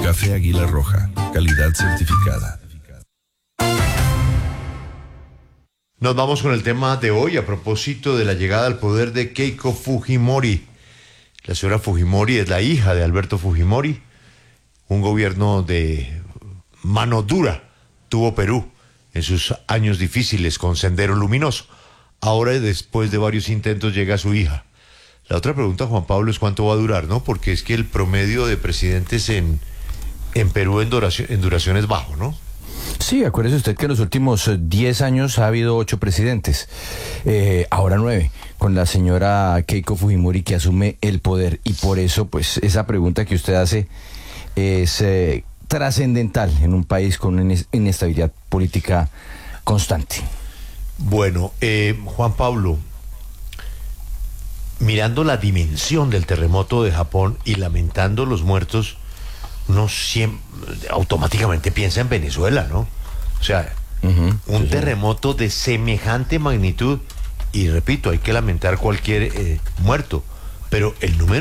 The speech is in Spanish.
Café Águila Roja, calidad certificada. Nos vamos con el tema de hoy a propósito de la llegada al poder de Keiko Fujimori. La señora Fujimori es la hija de Alberto Fujimori. Un gobierno de mano dura tuvo Perú en sus años difíciles con Sendero Luminoso. Ahora, después de varios intentos, llega su hija. La otra pregunta, Juan Pablo, es cuánto va a durar, ¿no? Porque es que el promedio de presidentes en Perú en duración es bajo, ¿no? Sí, acuérdese usted que en los últimos 10 años ha habido 8 presidentes, ahora 9, con la señora Keiko Fujimori que asume el poder, y por eso, pues, esa pregunta que usted hace es trascendental en un país con una inestabilidad política constante. Bueno, Juan Pablo, mirando la dimensión del terremoto de Japón y lamentando los muertos, uno siempre, automáticamente piensa en Venezuela, ¿no? O sea, un terremoto de semejante magnitud, y repito, hay que lamentar cualquier muerto, pero el número